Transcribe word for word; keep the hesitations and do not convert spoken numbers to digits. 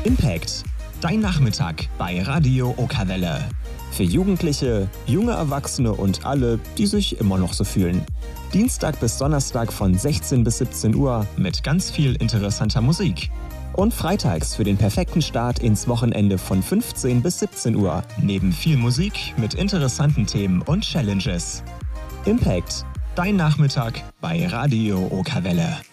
Impact. Dein Nachmittag bei Radio Okawelle. Für Jugendliche, junge Erwachsene und alle, die sich immer noch so fühlen. Dienstag bis Donnerstag von sechzehn bis siebzehn Uhr mit ganz viel interessanter Musik. Und freitags für den perfekten Start ins Wochenende von fünfzehn bis siebzehn Uhr. Neben viel Musik mit interessanten Themen und Challenges. Impact. Dein Nachmittag bei Radio Okawelle.